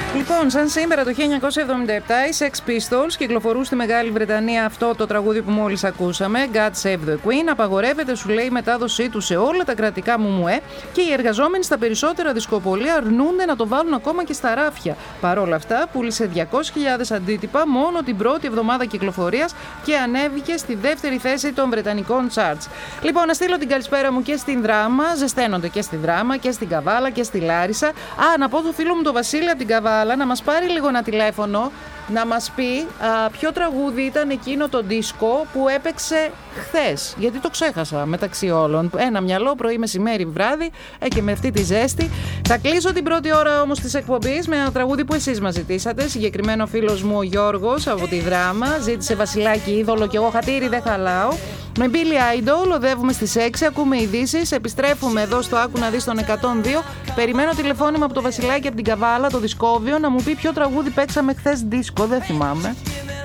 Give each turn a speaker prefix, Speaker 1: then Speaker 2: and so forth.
Speaker 1: Λοιπόν, σαν σήμερα το 1977 οι Sex Pistols κυκλοφορούν στη Μεγάλη Βρετανία αυτό το τραγούδι που μόλις ακούσαμε, God Save the Queen. Απαγορεύεται, σου λέει, η μετάδοσή του σε όλα τα κρατικά μουμουέ και οι εργαζόμενοι στα περισσότερα δισκοπολία αρνούνται να το βάλουν ακόμα και στα ράφια. Παρ' όλα αυτά, πούλησε 200.000 αντίτυπα μόνο την πρώτη εβδομάδα κυκλοφορίας και ανέβηκε στη δεύτερη θέση των βρετανικών charts. Λοιπόν, να στείλω την καλησπέρα μου και στην Δράμα. Ζεσταίνονται και στη Δράμα και στην Καβάλα και στη Λάρισα. Να πω του φίλου μου τον Βασίλη από την Καβάλα να μας πάρει λίγο ένα τηλέφωνο, να μας πει ποιο τραγούδι ήταν εκείνο το δίσκο που έπαιξε χθες. Γιατί το ξέχασα μεταξύ όλων. Ένα μυαλό, πρωί, μεσημέρι, βράδυ και με αυτή τη ζέστη. Θα κλείσω την πρώτη ώρα όμως της εκπομπής με ένα τραγούδι που εσείς μας ζητήσατε. Συγκεκριμένο φίλος μου ο Γιώργος από τη Δράμα ζήτησε Βασιλάκι Είδωλο και εγώ χατήρι δεν χαλάω. Με Billy Idol οδεύουμε στις 6, ακούμε ειδήσεις, επιστρέφουμε εδώ στο Άκου να δεις τον 102. Περιμένω τηλεφώνημα από το Βασιλάκι από την Καβάλα, το Δισκόβιο, να μου πει ποιο τραγούδι παίξαμε χθες δίσκο, δεν θυμάμαι.